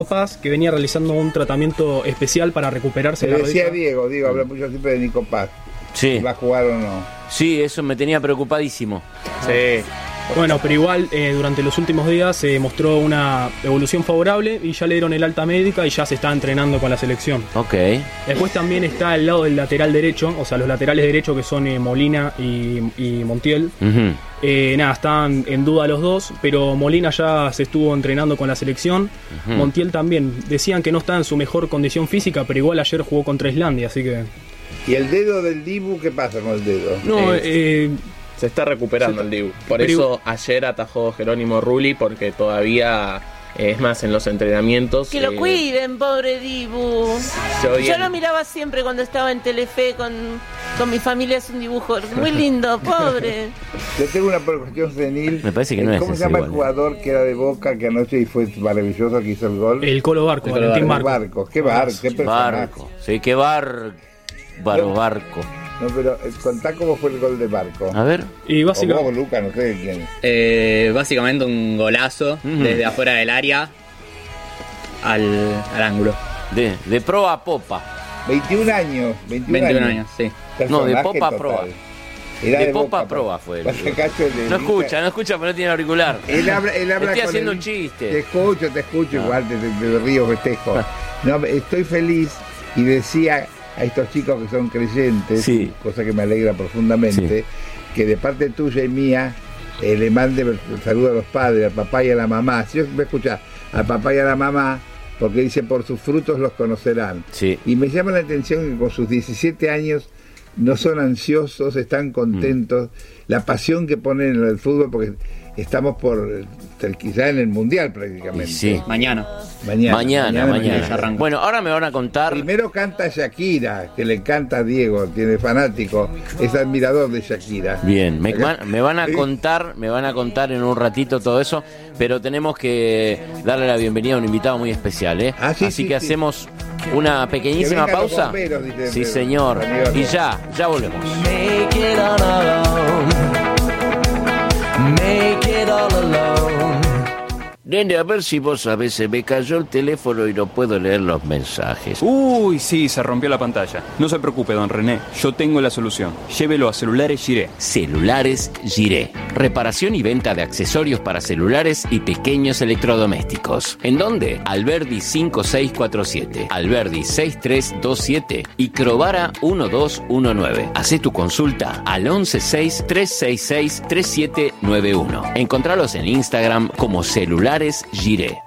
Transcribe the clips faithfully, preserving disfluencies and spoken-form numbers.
Paz, que venía realizando un tratamiento especial para recuperarse. Me la decía rodilla. Diego, Diego, habla mucho siempre de Nico Paz. Sí. Si va a jugar o no. Sí, eso me tenía preocupadísimo. Sí. Bueno, pero igual eh, durante los últimos días se mostró una evolución favorable y ya le dieron el alta médica y ya se está entrenando con la selección. Ok. Después también está el lado del lateral derecho, o sea, los laterales derechos que son eh, Molina y, y Montiel. Uh-huh. Eh, nada, están en duda los dos, pero Molina ya se estuvo entrenando con la selección. Uh-huh. Montiel también. Decían que no está en su mejor condición física, pero igual ayer jugó contra Islandia, así que... ¿Y el dedo del Dibu qué pasa con el dedo? No, Eh, eh, Se está recuperando el Dibu. Por Pero- eso ayer atajó Jerónimo Rulli, porque todavía, eh, es más, en los entrenamientos... Que lo eh, cuiden, pobre Dibu. se oía- Yo lo miraba siempre cuando estaba en Telefe con, con mi familia, es un dibujo muy lindo, pobre. Yo tengo una cuestión senil. Me parece que no es ¿Cómo ese se llama igual, el ¿eh? jugador que era de Boca, que anoche y fue maravilloso, que hizo el gol? el Colo Barco, El Colo Valentín Barco. Barco. Barcos, qué barco, qué personaje. Barco. Sí, qué bar... Baro barco. No, pero eh, contá cómo fue el gol de Barco. A ver. Y O básicamente... vos, Luca, no sé de quién. Eh, básicamente un golazo Ujú. desde afuera del área al, al ángulo. De, de proa a popa. veintiún años. veintiún, veintiún años. años, sí. No, de Personaje popa a total. proa. Era De de popa Boca, a proa fue el- Pasa cacho de- No escucha, no escucha, pero no tiene auricular. Él habla, él habla Estoy con haciendo el- un chiste. Te escucho, te escucho No. igual, te, te, te río, festejo. No, estoy feliz y decía a estos chicos que son creyentes, Sí. cosa que me alegra profundamente, que de parte tuya y mía eh, le mande el saludo a los padres, al papá y a la mamá. Si yo me escucha al papá y a la mamá, porque dice por sus frutos los conocerán. Sí. Y me llama la atención que con sus diecisiete años no son ansiosos, están contentos, la pasión que ponen en el fútbol, porque estamos por eh, quizá en el mundial prácticamente. Sí. Mañana. Mañana, Mañana, mañana. ya arranca. Bueno, ahora me van a contar. Primero canta Shakira, que le encanta a Diego, tiene fanático, es admirador de Shakira. Bien, me, Acá- van- me van a Sí. contar, me van a contar en un ratito todo eso, pero tenemos que darle la bienvenida a un invitado muy especial, ¿eh? Ah, sí, Así sí, que sí. hacemos una pequeñísima Que vengan los pausa. bomberos, dice Sí, el- señor. el amigo. Y ya, ya volvemos. Make it all alone. Make it all alone. Nene, a ver si vos sabés, se me cayó el teléfono y no puedo leer los mensajes. Uy, sí, se rompió la pantalla. No se preocupe, don René, yo tengo la solución. Llévelo a Celulares Giré. Celulares Giré. Reparación y venta de accesorios para celulares y pequeños electrodomésticos. ¿En dónde? Alberdi cinco seis cuatro siete, Alberdi seis tres dos siete y Crovara uno dos uno nueve. Hacé tu consulta al once seis tres seis seis tres siete nueve uno. Encontralos en Instagram como Celulares Giré.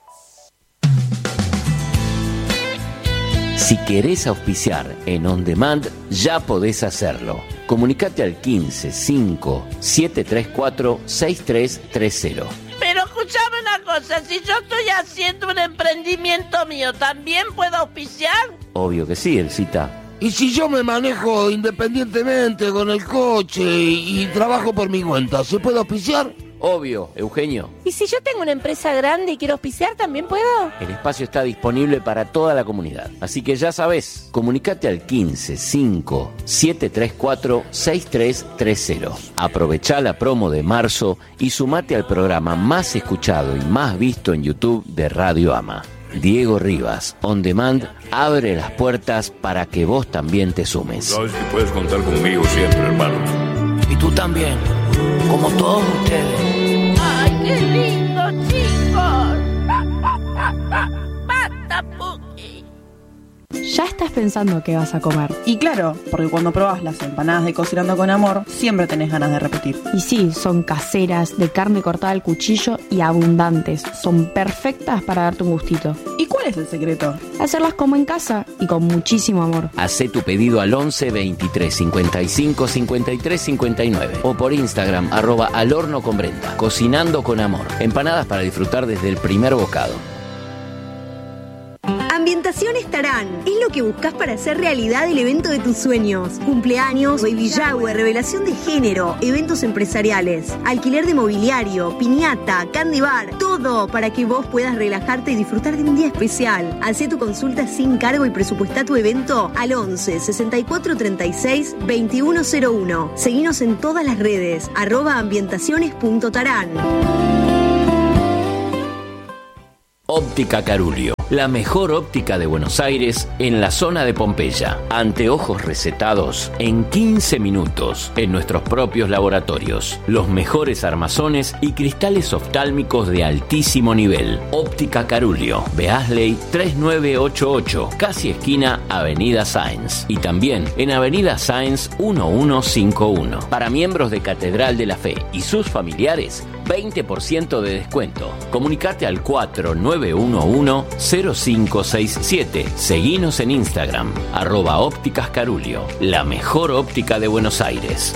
Si querés auspiciar en On Demand, ya podés hacerlo. Comunicate al quince cinco siete tres cuatro seis tres tres cero. Pero escuchame una cosa, si yo estoy haciendo un emprendimiento mío, ¿también puedo auspiciar? Obvio que sí, Elcita. Y si yo me manejo independientemente con el coche y, y trabajo por mi cuenta, ¿se puede auspiciar? Obvio, Eugenio. ¿Y si yo tengo una empresa grande y quiero auspiciar, también puedo? El espacio está disponible para toda la comunidad. Así que ya sabés, comunicate al quince cinco siete tres cuatro seis tres tres cero. Aprovechá la promo de marzo y sumate al programa más escuchado y más visto en YouTube de Radio Ama. Diego Rivas, On Demand, abre las puertas para que vos también te sumes. Sabes que puedes contar conmigo siempre, hermano. Y tú también, como todos ustedes. ¡Ay, qué lindo, chicos! ¡Basta, Puki! Ya estás pensando qué vas a comer. Y claro, porque cuando probás las empanadas de Cocinando con Amor, siempre tenés ganas de repetir. Y sí, son caseras, de carne cortada al cuchillo y abundantes. Son perfectas para darte un gustito. ¿Y cuál es el secreto? Hacerlas como en casa y con muchísimo amor. Hacé tu pedido al once veintitrés cincuenta y cinco cincuenta y tres cincuenta y nueve o por Instagram arroba al horno con Brenda. Cocinando con Amor. Empanadas para disfrutar desde el primer bocado. Ambientaciones Tarán es lo que buscas para hacer realidad el evento de tus sueños. Cumpleaños, baby shower, revelación de género, eventos empresariales, alquiler de mobiliario, piñata, candy bar, todo para que vos puedas relajarte y disfrutar de un día especial. Hacé tu consulta sin cargo y presupuestá tu evento al once sesenta y cuatro treinta y seis veintiuno cero uno. Seguinos en todas las redes, arroba ambientaciones punto tarán. Óptica Carulio. La mejor óptica de Buenos Aires en la zona de Pompeya. Anteojos recetados en quince minutos en nuestros propios laboratorios. Los mejores armazones y cristales oftálmicos de altísimo nivel. Óptica Carulio, Beasley tres nueve ocho ocho, casi esquina Avenida Sáenz. Y también en Avenida Sáenz once cincuenta y uno. Para miembros de Catedral de la Fe y sus familiares, veinte por ciento de descuento. Comunicate al cuatro nueve uno uno cero cinco seis siete. Seguinos en Instagram, arroba ópticas Carulio, la mejor óptica de Buenos Aires.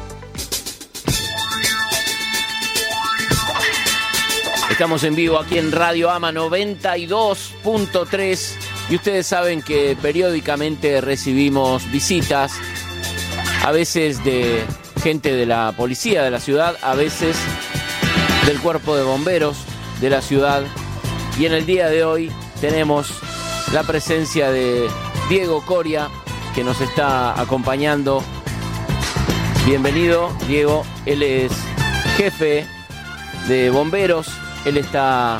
Estamos en vivo aquí en Radio Ama noventa y dos punto tres y ustedes saben que periódicamente recibimos visitas, a veces de gente de la policía de la ciudad, a veces del cuerpo de bomberos de la ciudad, y en el día de hoy tenemos la presencia de Diego Coria, que nos está acompañando. Bienvenido, Diego. Él es jefe de bomberos, él está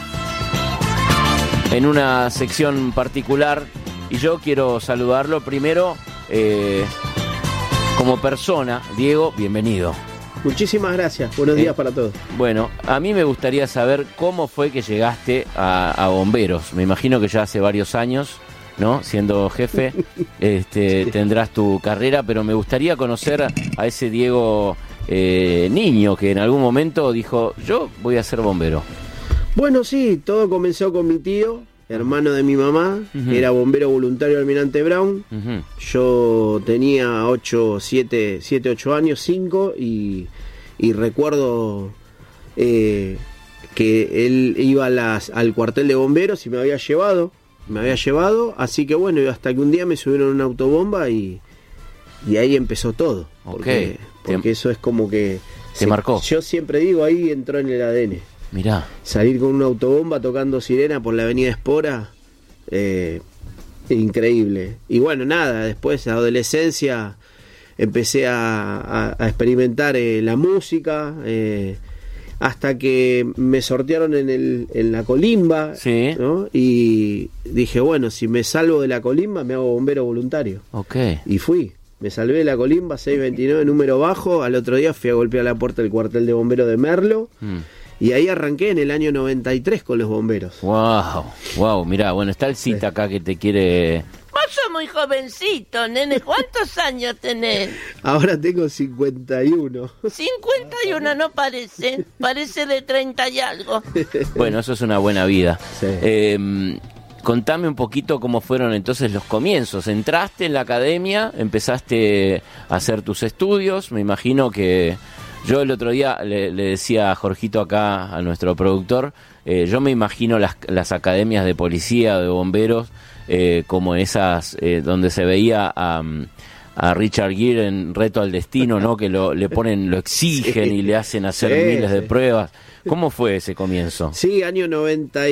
en una sección particular y yo quiero saludarlo primero eh, como persona. Diego, bienvenido. Muchísimas gracias, buenos días eh, para todos. Bueno, a mí me gustaría saber cómo fue que llegaste a, a bomberos. Me imagino que ya hace varios años, ¿no? Siendo jefe, este, tendrás tu carrera, pero me gustaría conocer a ese Diego eh, niño que en algún momento dijo, yo voy a ser bombero. Bueno, sí, todo comenzó con mi tío, hermano de mi mamá, uh-huh. Era bombero voluntario del Almirante Brown. Uh-huh. Yo tenía ocho, siete, ocho años, cinco, y, y recuerdo eh, que él iba a las, al cuartel de bomberos y me había llevado, me había llevado, así que bueno, hasta que un día me subieron a una autobomba y, y ahí empezó todo. Porque, okay. porque eso es como que... ¿Te se, marcó? Yo siempre digo, ahí entró en el A D N. Mirá. Salir con una autobomba tocando sirena por la avenida Espora, eh, increíble. Y bueno, nada, después, a adolescencia, empecé a, a, a experimentar eh, la música, eh, hasta que me sortearon en, el, en la colimba, sí. ¿no? Y dije, bueno, si me salvo de la colimba, me hago bombero voluntario. Okay. Y fui. Me salvé de la colimba, seiscientos veintinueve, número bajo. Al otro día fui a golpear la puerta del cuartel de bomberos de Merlo. Mm. Y ahí arranqué en el año noventa y tres con los bomberos. Wow, wow, mirá, bueno, está el cita acá que te quiere... Vos sos muy jovencito, nene. ¿Cuántos años tenés? Ahora tengo cincuenta y uno. cincuenta y uno no parece, parece de treinta y algo. Bueno, eso es una buena vida. Sí. Eh, contame un poquito cómo fueron entonces los comienzos. Entraste en la academia, empezaste a hacer tus estudios, me imagino que... Yo el otro día le, le decía a Jorgito acá, a nuestro productor, eh, yo me imagino las, las academias de policía, de bomberos, eh, como esas eh, donde se veía a, a Richard Gere en Reto al Destino, ¿no? Que lo, le ponen, lo exigen sí. y le hacen hacer sí, miles sí. de pruebas. ¿Cómo fue ese comienzo? Sí, año noventa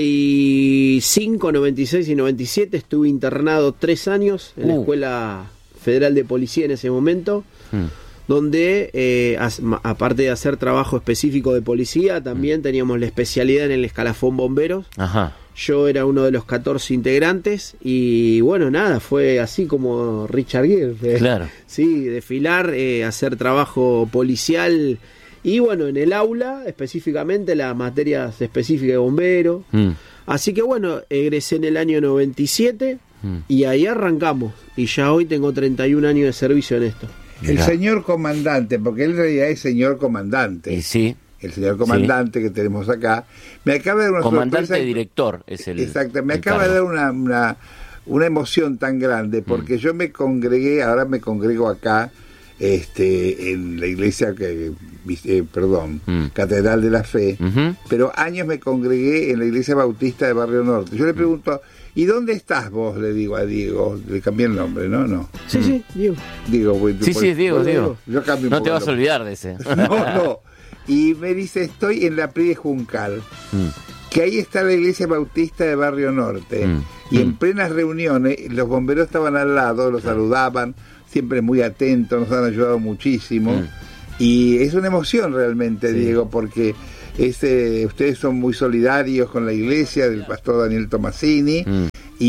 y cinco, noventa y seis y noventa y siete estuve internado tres años en uh. la Escuela Federal de Policía en ese momento. Hmm. Donde, eh, as, aparte de hacer trabajo específico de policía, también teníamos la especialidad en el escalafón bomberos. Ajá. Yo era uno de los catorce integrantes y bueno, nada, fue así como Richard Gere. Claro. Sí, desfilar, eh, hacer trabajo policial y bueno, en el aula, específicamente las materias específicas de bombero. Mm. Así que bueno, egresé en el año noventa y siete mm. y ahí arrancamos. Y ya hoy tengo treinta y un años de servicio en esto. El Mirá. señor comandante, porque él en realidad es señor comandante. Y sí. El señor comandante sí. que tenemos acá. Me acaba de dar una comandante sorpresa. director es el. Exacto. Me el acaba cargo. de dar una, una, una emoción tan grande, porque mm. yo me congregué, ahora me congrego acá, este, en la iglesia que, eh, perdón, mm. Catedral de la Fe, uh-huh. pero años me congregué en la iglesia bautista de Barrio Norte. Yo le pregunto, ¿y dónde estás vos? Le digo a Diego, le cambié el nombre, ¿no? no. Sí, mm. sí, Diego. Diego voy, sí, voy, sí, es Diego, voy, Diego. Yo cambio un no poco te vas a olvidar de ese. No, no. Y me dice, estoy en la P R I de Juncal, mm. que ahí está la iglesia bautista de Barrio Norte, mm. y mm. en plenas reuniones, los bomberos estaban al lado, los saludaban, siempre muy atentos, nos han ayudado muchísimo, mm. y es una emoción realmente, sí. Diego, porque este, ustedes son muy solidarios con la iglesia del pastor Daniel Tomasini, mm.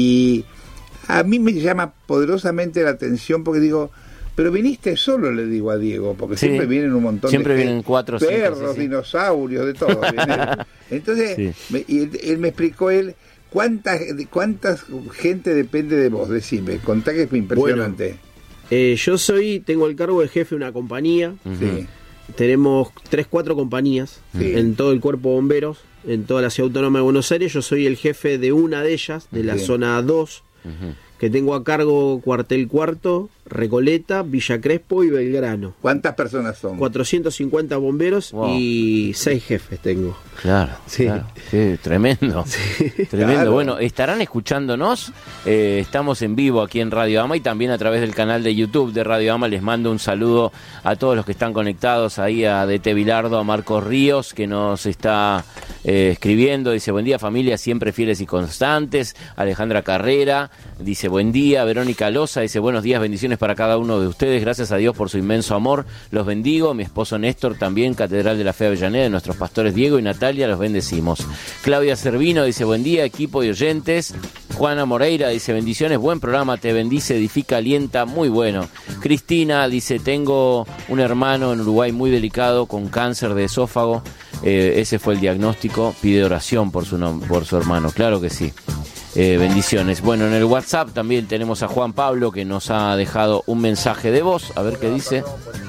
y a mí me llama poderosamente la atención porque digo, pero viniste solo, le digo a Diego, porque sí. siempre vienen un montón siempre de vienen cuatro, perros, cinco, sí, sí. dinosaurios, de todo. Entonces, sí. me, y él, él me explicó él, ¿cuánta, cuánta gente depende de vos? Decime, contá que es impresionante. Bueno, eh, yo soy, tengo el cargo de jefe de una compañía. Uh-huh. Sí. Tenemos tres, cuatro compañías sí. en todo el cuerpo de bomberos, en toda la ciudad autónoma de Buenos Aires. Yo soy el jefe de una de ellas, de la sí. zona dos, uh-huh. que tengo a cargo Cuartel Cuarto, Recoleta, Villa Crespo y Belgrano. ¿Cuántas personas son? cuatrocientos cincuenta bomberos wow. y seis jefes tengo. Claro, sí, claro. Sí, tremendo. Sí. Tremendo. Claro. Bueno, estarán escuchándonos. Eh, estamos en vivo aquí en Radio Ama y también a través del canal de YouTube de Radio Ama. Les mando un saludo a todos los que están conectados ahí, a D T Bilardo, a Marcos Ríos, que nos está eh, escribiendo. Dice, buen día familia, siempre fieles y constantes. Alejandra Carrera dice, buen día. Verónica Loza dice, buenos días, bendiciones para cada uno de ustedes, gracias a Dios por su inmenso amor, los bendigo. Mi esposo Néstor también, Catedral de la Fe Avellaneda, de nuestros pastores Diego y Natalia, los bendecimos. Claudia Servino dice, buen día equipo y oyentes. Juana Moreira dice, bendiciones, buen programa, te bendice, edifica, alienta, muy bueno. Cristina dice, tengo un hermano en Uruguay muy delicado con cáncer de esófago, eh, ese fue el diagnóstico, pide oración por su, nom- por su hermano, claro que sí. Eh, bendiciones. Bueno, en el WhatsApp también tenemos a Juan Pablo que nos ha dejado un mensaje de voz. A ver qué dice.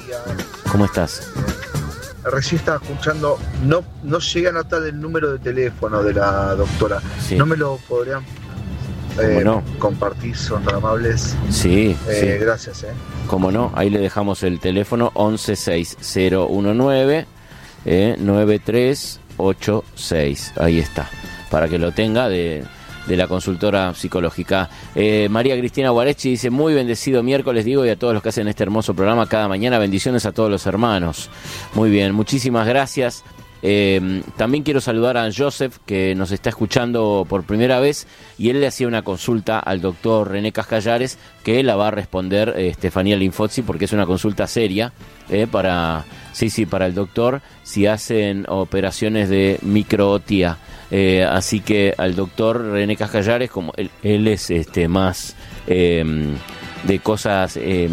¿Cómo estás? Recién estaba escuchando, no no llegué a anotar el número de teléfono de la doctora. Sí. ¿No me lo podrían eh, no? compartir? Son tan amables. Sí, eh, sí. Gracias. Eh. Cómo no, ahí le dejamos el teléfono once seis cero uno nueve eh, nueve tres ocho seis. Ahí está, para que lo tenga de... de la consultora psicológica. Eh, María Cristina Guarechi dice, muy bendecido miércoles, Diego, y a todos los que hacen este hermoso programa cada mañana, bendiciones a todos los hermanos. Muy bien, muchísimas gracias. Eh, también quiero saludar a Joseph, que nos está escuchando por primera vez, y él le hacía una consulta al doctor René Cascallares, que la va a responder eh, Estefanía Linfozzi, porque es una consulta seria, eh, para, sí, sí, para el doctor, si hacen operaciones de microotía. Eh, así que al doctor René Cascallares, como él, él es este más eh, de cosas eh,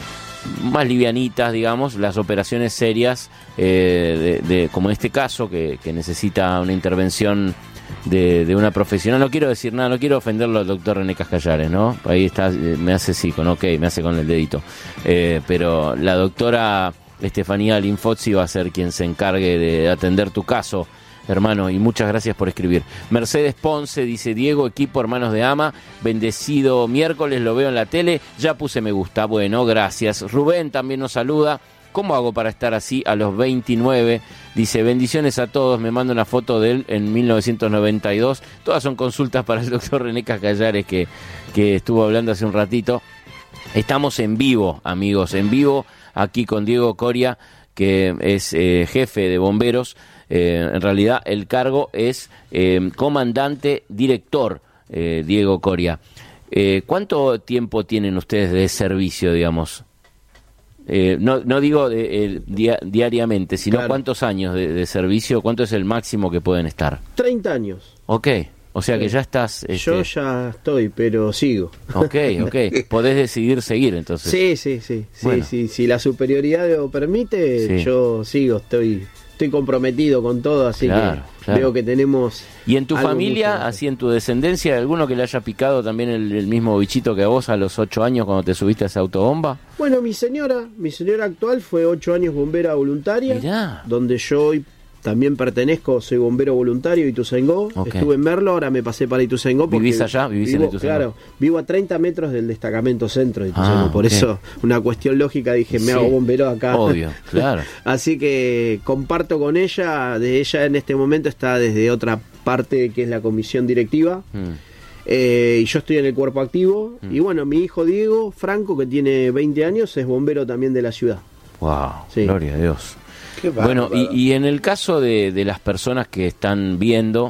más livianitas, digamos, las operaciones serias, eh, de, de, como en este caso, que, que necesita una intervención de, de una profesional. No quiero decir nada, no quiero ofenderlo al doctor René Cascallares, ¿no? Ahí está, me hace sí, con ok, me hace con el dedito. Eh, pero la doctora Estefanía Linfozzi va a ser quien se encargue de atender tu caso, hermano, y muchas gracias por escribir. Mercedes Ponce dice, Diego, equipo Hermanos de Ama, bendecido miércoles, lo veo en la tele, ya puse me gusta. Bueno, gracias. Rubén también nos saluda. ¿Cómo hago para estar así a los veintinueve? Dice, bendiciones a todos, me manda una foto de él en mil novecientos noventa y dos. Todas son consultas para el doctor René Cascallares, que, que estuvo hablando hace un ratito. Estamos en vivo, amigos, en vivo, aquí con Diego Coria, que es eh, jefe de bomberos. Eh, en realidad el cargo es eh, comandante director, eh, Diego Coria. Eh, ¿Cuánto tiempo tienen ustedes de servicio, digamos? Eh, no, no digo de, eh, dia, diariamente, sino claro. ¿Cuántos años de, de servicio? ¿Cuánto es el máximo que pueden estar? treinta años. Ok, o sea sí. que ya estás... Este... Yo ya estoy, pero sigo. Ok, ok. Podés decidir seguir, entonces. Sí, sí, sí. Bueno. sí, sí. Si la superioridad lo permite, sí. yo sigo, estoy... Estoy comprometido con todo, así claro, que claro. veo que tenemos... ¿Y en tu familia, así en tu descendencia, alguno que le haya picado también el, el mismo bichito que a vos a los ocho años cuando te subiste a esa autobomba? Bueno, mi señora, mi señora actual fue ocho años bombera voluntaria, Mirá. donde yo hoy también pertenezco, soy bombero voluntario, Ituzaingó, okay. estuve en Merlo, ahora me pasé para Ituzaingó. ¿Vivís allá? ¿Vivís vivo, en Ituzaingó? Claro, vivo a treinta metros del destacamento centro de Ituzaingó, ah, por okay. eso una cuestión lógica dije, me sí, hago bombero acá. Obvio, claro. Así que comparto con ella, de ella en este momento está desde otra parte que es la comisión directiva, mm. eh, y yo estoy en el cuerpo activo, mm. y bueno, mi hijo Diego Franco, que tiene veinte años, es bombero también de la ciudad. Wow, sí. Gloria a Dios. Bueno, y, y en el caso de, de las personas que están viendo,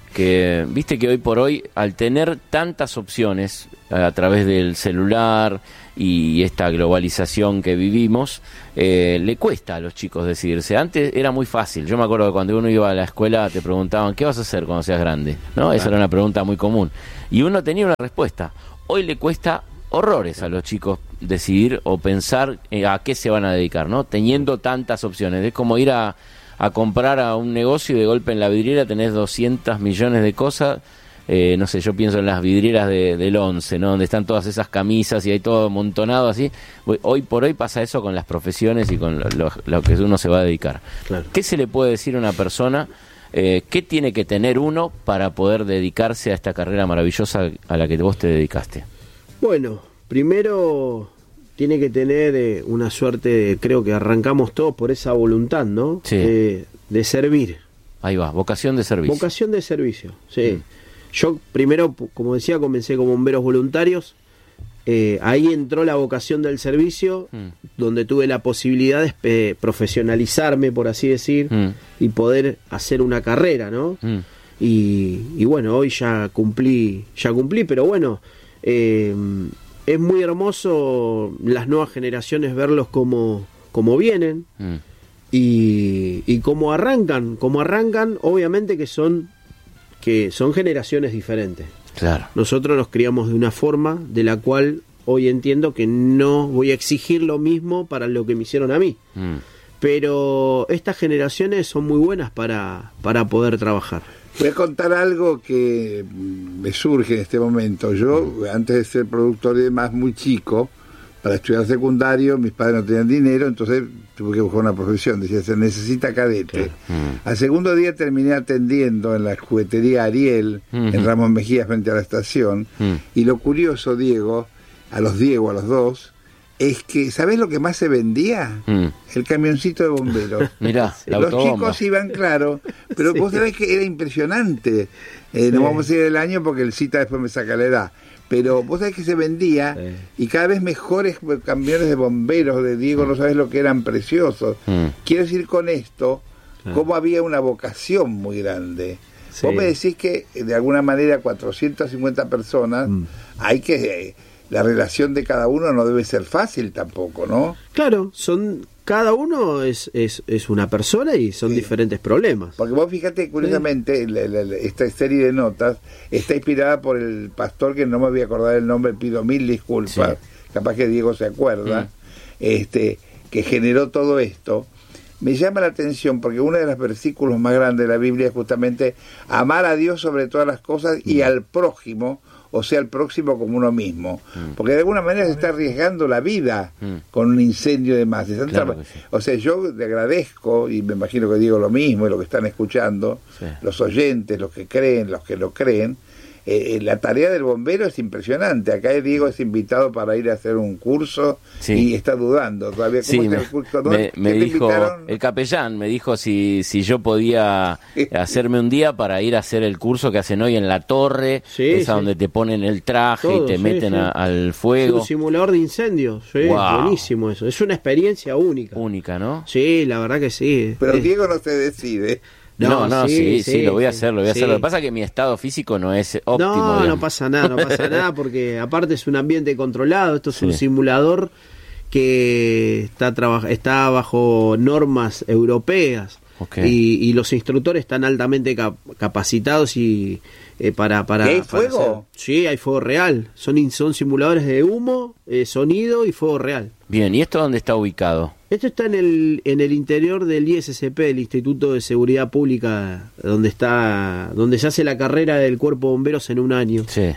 que viste que hoy por hoy, al tener tantas opciones a través del celular y esta globalización que vivimos, eh, le cuesta a los chicos decidirse. Antes era muy fácil. Yo me acuerdo que cuando uno iba a la escuela te preguntaban, ¿qué vas a hacer cuando seas grande? ¿No? Esa era una pregunta muy común. Y uno tenía una respuesta. Hoy le cuesta horrores a los chicos decidir o pensar eh, a qué se van a dedicar, ¿no? Teniendo tantas opciones. Es como ir a, a comprar a un negocio y de golpe en la vidriera tenés doscientos millones de cosas. Eh, no sé, yo pienso en las vidrieras de, del once, ¿no? Donde están todas esas camisas y hay todo amontonado así. Hoy por hoy pasa eso con las profesiones y con lo, lo, lo que uno se va a dedicar. Claro. ¿Qué se le puede decir a una persona? Eh, ¿Qué tiene que tener uno para poder dedicarse a esta carrera maravillosa a la que vos te dedicaste? Bueno, primero tiene que tener eh, una suerte, de, creo que arrancamos todos por esa voluntad, ¿no? Sí. Eh, de servir. Ahí va, vocación de servicio. Vocación de servicio, sí. Mm. Yo primero, como decía, comencé como bomberos voluntarios. Eh, ahí entró la vocación del servicio, mm. donde tuve la posibilidad de eh, profesionalizarme, por así decir, mm. y poder hacer una carrera, ¿no? Mm. Y, y bueno, hoy ya cumplí, ya cumplí, pero bueno, eh, es muy hermoso las nuevas generaciones verlos como, como vienen mm. y, y cómo arrancan, cómo arrancan, obviamente que son que son generaciones diferentes. Claro. Nosotros nos criamos de una forma de la cual hoy entiendo que no voy a exigir lo mismo para lo que me hicieron a mí. Mm. Pero estas generaciones son muy buenas para, para poder trabajar. Voy a contar algo que me surge en este momento. Yo, antes de ser productor y demás, muy chico, para estudiar secundario, mis padres no tenían dinero, entonces tuve que buscar una profesión. Decía, se necesita cadete. Mm. Al segundo día terminé atendiendo en la juguetería Ariel, mm-hmm. en Ramos Mejía, frente a la estación. Mm. Y lo curioso, Diego, a los Diego, a los dos, es que, ¿sabés lo que más se vendía? Mm. El camioncito de bomberos. Mirá, la los autobomba. Chicos iban, claro, pero sí. Vos sabés que era impresionante. Eh, sí. No vamos a ir el año porque el cita después me saca la edad. Pero vos sabés que se vendía, sí. Y cada vez mejores camiones de bomberos de Diego, no sabés lo que eran preciosos. Mm. Quiero decir con esto, ah. cómo había una vocación muy grande. Sí. Vos me decís que de alguna manera cuatrocientas cincuenta personas, mm. hay que... Eh, la relación de cada uno no debe ser fácil tampoco, ¿no? Claro, son cada uno es, es, es una persona y son sí. diferentes problemas. Porque vos fíjate, curiosamente, sí. la, la, la, esta serie de notas está inspirada por el pastor, que no me voy a acordar el nombre, pido mil disculpas, sí. capaz que Diego se acuerda, mm. este que generó todo esto. Me llama la atención porque uno de los versículos más grandes de la Biblia es justamente amar a Dios sobre todas las cosas y mm. al prójimo, o sea, el próximo como uno mismo. Mm. Porque de alguna manera se está arriesgando la vida mm. con un incendio de más. Claro sí. O sea, yo le agradezco, y me imagino que digo lo mismo, y lo que están escuchando, sí. los oyentes, los que creen, los que lo creen, eh, la tarea del bombero es impresionante. Acá Diego es invitado para ir a hacer un curso sí. y está dudando todavía. ¿Cómo sí, está me, el curso? Me, me dijo, el capellán me dijo si, si yo podía hacerme un día para ir a hacer el curso que hacen hoy en la torre, sí, esa sí. donde te ponen el traje todo, y te sí, meten sí. A, al fuego. Es un simulador de incendios, sí, wow. buenísimo eso. Es una experiencia única. Única, ¿no? Sí, la verdad que sí. Pero es... Diego no se decide. No, no, no, sí, sí, sí, lo voy a hacer, lo voy a sí. hacer. Lo que pasa es que mi estado físico no es óptimo. No, digamos. no pasa nada, no pasa nada, porque aparte es un ambiente controlado. Esto es sí. un simulador que está traba- está bajo normas europeas. Okay. Y, y los instructores están altamente cap- capacitados y eh, para para. ¿Y hay para fuego? Hacer. Sí, hay fuego real. Son in- son simuladores de humo, eh, sonido y fuego real. Bien, ¿y esto dónde está ubicado? Esto está en el en el interior del I S C P, el Instituto de Seguridad Pública, donde está donde se hace la carrera del Cuerpo de Bomberos en un año. Sí.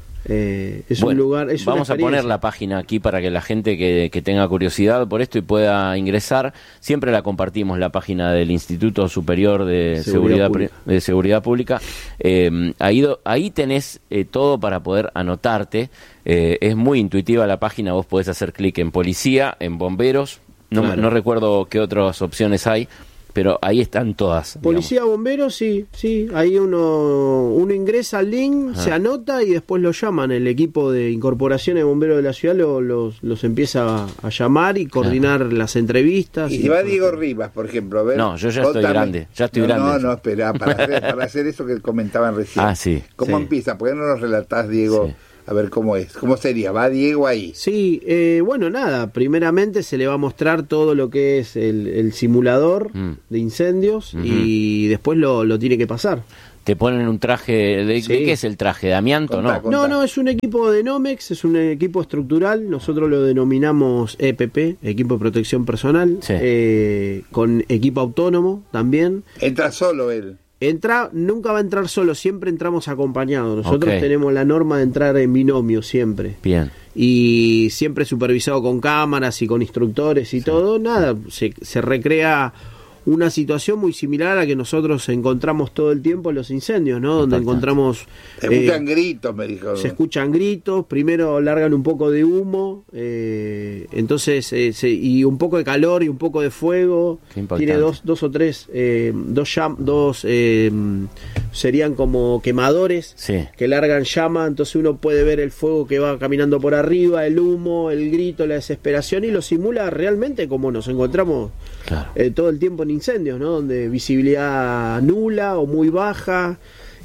Eh, es bueno, un lugar. Es vamos a poner la página aquí para que la gente que, que tenga curiosidad por esto y pueda ingresar. Siempre la compartimos, la página del Instituto Superior de Seguridad, Seguridad, de Seguridad Pública. Eh, ahí, ahí tenés eh, todo para poder anotarte. Eh, es muy intuitiva la página. Vos podés hacer clic en policía, en bomberos. No, claro. no recuerdo qué otras opciones hay. Pero ahí están todas. Policía, digamos. bomberos, sí, sí. Ahí uno uno ingresa al link, Ah. se anota y después lo llaman. El equipo de incorporación de bomberos de la ciudad lo- los, los empieza a, a llamar y coordinar las entrevistas. Y si va Diego Rivas, por ejemplo, a ver, No, yo ya estoy contame. grande, ya estoy no, grande. No, no, espera, para hacer, para hacer eso que comentaban recién. Ah, sí, ¿Cómo sí. empieza? ¿Por qué no nos relatás, Diego? Sí. A ver cómo es. ¿Cómo sería? ¿Va Diego ahí? Sí, eh, bueno, nada, primeramente se le va a mostrar todo lo que es el, el simulador Mm. de incendios Ujú. y después lo, lo tiene que pasar. Te ponen un traje. ¿De, de Sí. qué es el traje? ¿De amianto? Contá, No. contá. No, no, es un equipo de Nomex, es un equipo estructural, nosotros lo denominamos E P P, Equipo de Protección Personal, Sí. eh, con equipo autónomo también. Entra solo él. Entra, nunca va a entrar solo, siempre entramos acompañados. Nosotros Ok. tenemos la norma de entrar en binomio siempre. Bien. Y siempre supervisado con cámaras y con instructores y todo. Nada, se, se recrea una situación muy similar a la que nosotros encontramos todo el tiempo en los incendios, ¿no? Donde Impactante. encontramos... Se eh, escuchan gritos, me dijo. se escuchan gritos, primero largan un poco de humo, eh, entonces eh, se- y un poco de calor y un poco de fuego. Qué impactante. Tiene dos, dos o tres, eh, dos, llam- dos eh, serían como quemadores Sí. que largan llama, entonces uno puede ver el fuego que va caminando por arriba, el humo, el grito, la desesperación y lo simula realmente como nos encontramos Claro. eh, todo el tiempo en incendios, ¿no? Donde visibilidad nula o muy baja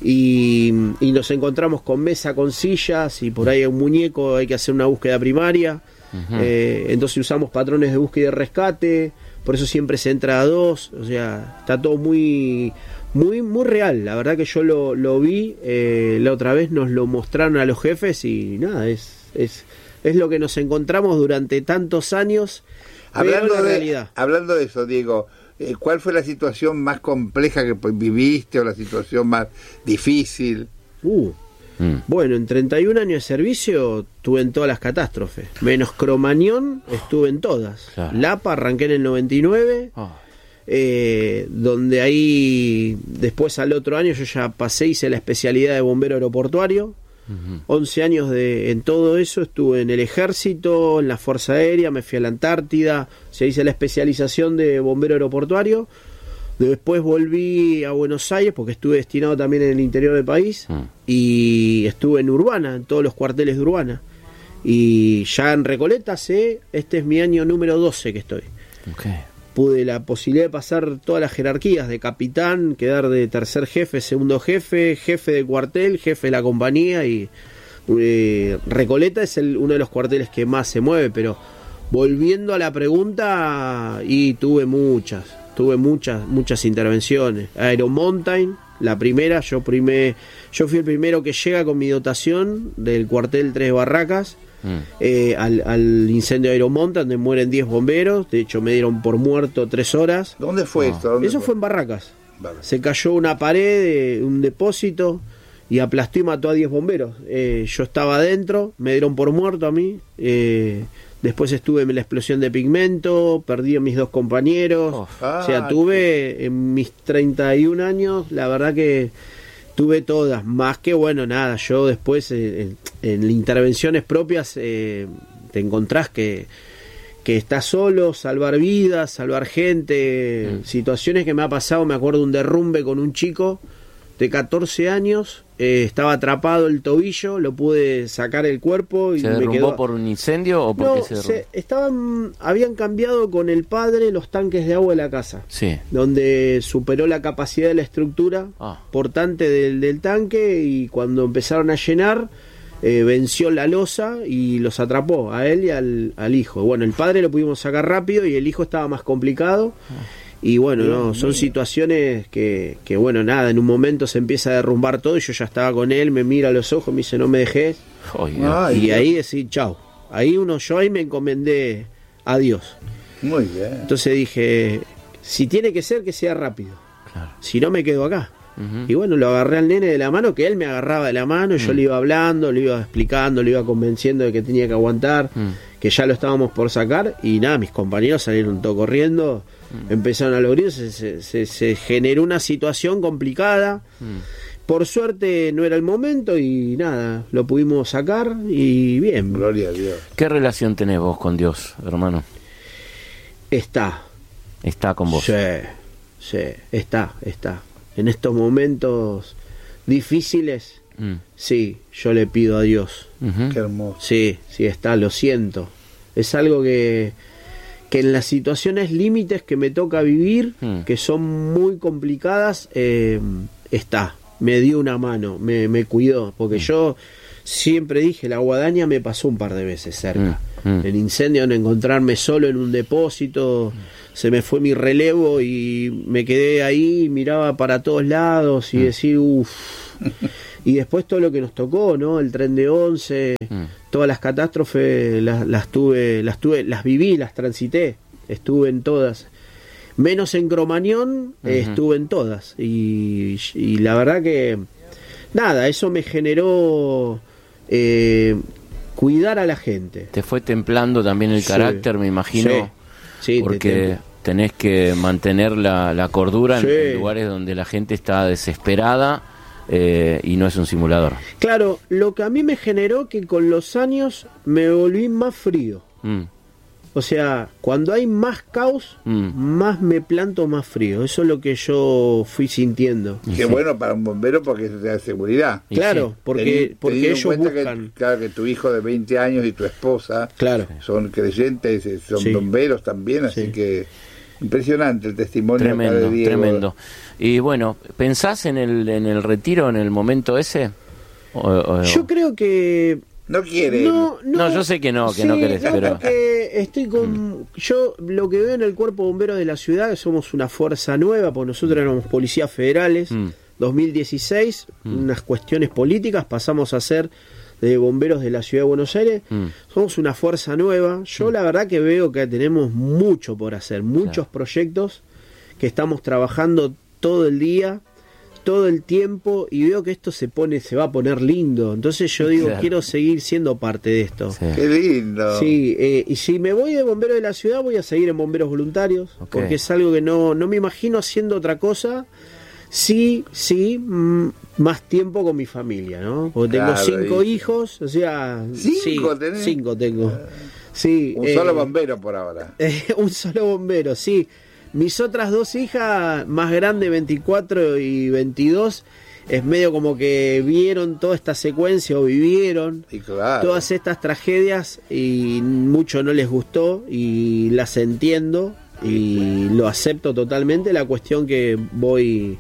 y, y nos encontramos con mesa, con sillas y por ahí hay un muñeco, hay que hacer una búsqueda primaria. Ujú. Eh, entonces usamos patrones de búsqueda y de rescate, por eso siempre se entra a dos, o sea, está todo muy muy muy real. La verdad que yo lo, lo vi, eh, la otra vez nos lo mostraron a los jefes y nada, es, es, es lo que nos encontramos durante tantos años. Pero Hablando la de, realidad. hablando de eso, Diego, eh, ¿cuál fue la situación más compleja que pues, viviste o la situación más difícil? Uh, Mm. Bueno, en treinta y un años de servicio estuve en todas las catástrofes. Menos Cromañón, estuve en todas. Claro. Lapa, arranqué en el noventa y nueve, Oh. eh, donde ahí, después al otro año, yo ya pasé, hice la especialidad de bombero aeroportuario. Ujú. once años de, en todo eso, estuve en el ejército, en la Fuerza Aérea, me fui a la Antártida, se hice la especialización de bombero aeroportuario. Después volví a Buenos Aires porque estuve destinado también en el interior del país Mm. y estuve en Urbana, en todos los cuarteles de Urbana. Y ya en Recoleta sé, este es mi año número doce que estoy. Ok. Pude la posibilidad de pasar todas las jerarquías, de capitán, quedar de tercer jefe, segundo jefe, jefe de cuartel, jefe de la compañía y eh, Recoleta es el, uno de los cuarteles que más se mueve, pero volviendo a la pregunta, y tuve muchas, tuve muchas, muchas intervenciones. Aeromountain, la primera, yo primé, yo fui el primero que llega con mi dotación del cuartel Tres Barracas. Mm. Eh, al, al incendio de Aeromonta, donde mueren diez bomberos. De hecho, me dieron por muerto tres horas. ¿Dónde fue No. esto? ¿Dónde Eso fue en Barracas. Vale. Se cayó una pared de un depósito y aplastó y mató a diez bomberos. Eh, yo estaba adentro, me dieron por muerto a mí. Eh, después estuve en la explosión de pigmento, perdí a mis dos compañeros. Oh. Ah, O sea, tuve en mis treinta y un años, la verdad que tuve todas, más que bueno, nada, yo después eh, en, en intervenciones propias eh, te encontrás que, que estás solo, salvar vidas, salvar gente, Mm. situaciones que me ha pasado, me acuerdo un derrumbe con un chico de catorce años, eh, estaba atrapado el tobillo, lo pude sacar el cuerpo y ¿Se me derrumbó quedó... por un incendio o por No, qué se derrumbó? se- estaban, habían cambiado con el padre los tanques de agua de la casa, Sí. donde superó la capacidad de la estructura Ah. portante del, del tanque y cuando empezaron a llenar eh, venció la losa y los atrapó a él y al, al hijo. Bueno, el padre lo pudimos sacar rápido y el hijo estaba más complicado. Y bueno, no, son situaciones que, que bueno, nada, en un momento se empieza a derrumbar todo y yo ya estaba con él, me mira a los ojos, me dice no me dejes. Oye, Ay, Y Dios. ahí decir chao. Ahí uno, yo ahí me encomendé a Dios. Muy bien. Entonces dije, si tiene que ser, que sea rápido. Claro. Si no, me quedo acá. Ujú. Y bueno, lo agarré al nene de la mano, que él me agarraba de la mano, y yo Mm. le iba hablando, le iba explicando, le iba convenciendo de que tenía que aguantar, Mm. que ya lo estábamos por sacar, y nada, mis compañeros salieron todo corriendo, Mm. empezaron a los gritos, se, se, se- se generó una situación complicada. Mm. Por suerte no era el momento y nada, lo pudimos sacar y bien, Gloria a Dios. ¿Qué relación tenés vos con Dios, hermano? está. Está con vos. Sí, sí, está, está. En estos momentos difíciles, mm. sí, yo le pido a Dios. Uh-huh. Qué hermoso. Sí, sí está, lo siento. Es algo que, que en las situaciones límites que me toca vivir, mm. que son muy complicadas, eh, está. Me dio una mano, me, me cuidó, porque mm. yo siempre dije, la guadaña me pasó un par de veces cerca. Mm. Mm. El incendio, en encontrarme solo en un depósito, mm. se me fue mi relevo y me quedé ahí, miraba para todos lados y mm. decía, uff. Y después todo lo que nos tocó, ¿no? El tren de once, mm. todas las catástrofes las, las tuve, las tuve, las viví, las transité, estuve en todas. Menos en Cromañón, uh-huh. eh, estuve en todas. Y, y la verdad que, nada, eso me generó eh, cuidar a la gente. Te fue templando también el sí. carácter, me imagino, sí. Sí, porque te tenés que mantener la, la cordura sí. en, en lugares donde la gente está desesperada eh, y no es un simulador. Claro, lo que a mí me generó que con los años me volví más frío. Mm. O sea, cuando hay más caos, mm. más me planto más frío. Eso es lo que yo fui sintiendo. Qué sí. bueno para un bombero porque eso te da seguridad. Claro, sí. porque, porque ellos buscan... Que, claro, que tu hijo de veinte años y tu esposa claro. son creyentes, son sí. bomberos también, así sí. que impresionante el testimonio. Tremendo, de Diego. Tremendo. Y bueno, ¿pensás en el, en el retiro en el momento ese? O, o... Yo creo que... No quiere. No, no, no, yo sé que no, que sí, no querés, no, pero... porque estoy con... Yo lo que veo en el Cuerpo Bombero de la ciudad, que somos una fuerza nueva, porque nosotros éramos policías federales, mm. dos mil dieciséis, mm. unas cuestiones políticas, pasamos a ser de bomberos de la ciudad de Buenos Aires, mm. somos una fuerza nueva. Yo mm. la verdad que veo que tenemos mucho por hacer, muchos claro. proyectos que estamos trabajando todo el día, todo el tiempo, y veo que esto se pone, se va a poner lindo. Entonces yo digo, claro. quiero seguir siendo parte de esto. Sí. Qué lindo. Sí, eh, y si me voy de bombero de la ciudad, voy a seguir en bomberos voluntarios, okay. porque es algo que no, no me imagino haciendo otra cosa. Sí, sí, mm, más tiempo con mi familia, ¿no? Porque claro, tengo cinco y... hijos, o sea... ¿Cinco sí, tenés? Cinco tengo. Sí, un eh, solo bombero por ahora. Eh, un solo bombero, sí. Mis otras dos hijas, más grande, veinticuatro y veintidós, es medio como que vieron toda esta secuencia o vivieron y claro. todas estas tragedias y mucho no les gustó y las entiendo y lo acepto totalmente. La cuestión que voy,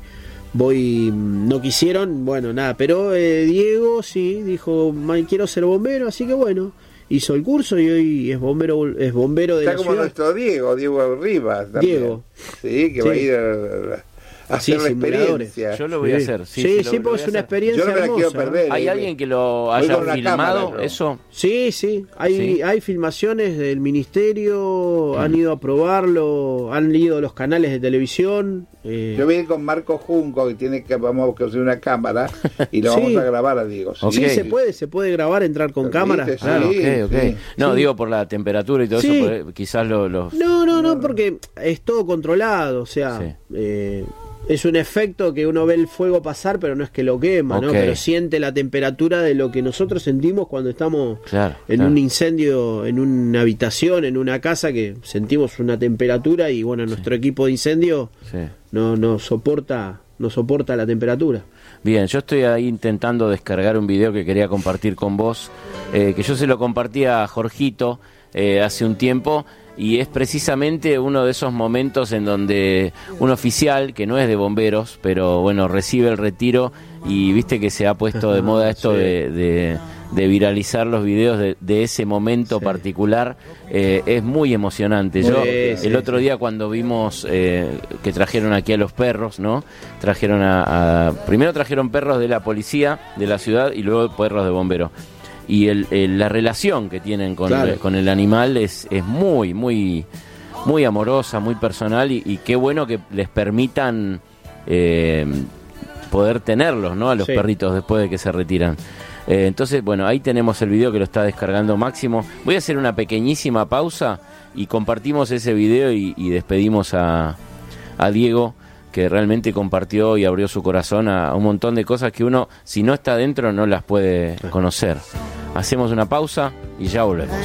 voy no quisieron, bueno, nada, pero eh, Diego sí, dijo, quiero ser bombero, así que bueno. Hizo el curso y hoy es bombero es bombero de Está la como ciudad. Nuestro Diego, Diego Rivas también. Diego. Sí, que sí. va a ir a, a hacer sí, la experiencia. Yo lo voy sí. a hacer. Sí, sí, sí, sí lo, porque lo es una experiencia Yo no me la hermosa. quiero perder. ¿Hay eh, alguien que lo haya filmado cámara, eso? Sí, sí. Hay, sí. hay filmaciones del ministerio, mm. han ido a probarlo, han ido a los canales de televisión. Eh. Yo voy a ir con Marco Junco, que tiene que vamos a conseguir una cámara y lo sí. vamos a grabar a Diego. Sí, okay. sí, se puede, se puede grabar, entrar con cámara. Sí, claro, sí, okay, okay. Sí. No, sí. digo por la temperatura y todo sí. eso, quizás lo, los... No, no, no, porque es todo controlado, o sea, sí. eh, es un efecto que uno ve el fuego pasar, pero no es que lo quema, okay. ¿no? Pero siente la temperatura de lo que nosotros sentimos cuando estamos claro, en claro. un incendio, en una habitación, en una casa, que sentimos una temperatura y bueno, nuestro sí. equipo de incendio sí. no, no soporta, no soporta la temperatura. Bien, yo estoy ahí intentando descargar un video que quería compartir con vos, eh, que yo se lo compartí a Jorgito eh, hace un tiempo. Y es precisamente uno de esos momentos en donde un oficial, que no es de bomberos, pero bueno, recibe el retiro y viste que se ha puesto de moda esto sí. de, de, de viralizar los videos de, de ese momento sí. particular. Eh, es muy emocionante. Yo sí, el sí, otro día cuando vimos eh, que trajeron aquí a los perros, ¿no? Trajeron a, a... Primero trajeron perros de la policía de la ciudad y luego perros de bomberos. Y el, el, la relación que tienen con, claro. el, con el animal es, es muy, muy, muy amorosa, muy personal y, y qué bueno que les permitan eh, poder tenerlos, ¿no? A los sí. perritos después de que se retiran. Eh, entonces, bueno, ahí tenemos el video que lo está descargando Máximo. Voy a hacer una pequeñísima pausa y compartimos ese video y, y despedimos a, a Diego, que realmente compartió y abrió su corazón a, a un montón de cosas que uno, si no está dentro, no las puede conocer. Hacemos una pausa y ya volvemos.